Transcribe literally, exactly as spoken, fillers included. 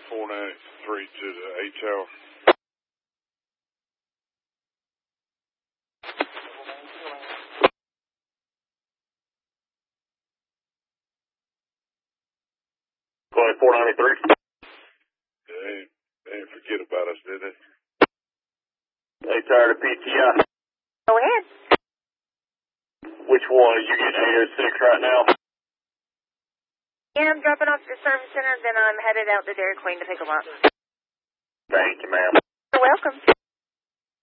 four ninety-three to the eight tower. four ninety-three. They ain't, they ain't forget about us, did they? Eight tower to P T I. Go ahead. Which one? Are you getting eight oh six right now? Yeah, I'm dropping off to the service center, then I'm headed out to Dairy Queen to pick them up. Thank you, ma'am. You're welcome.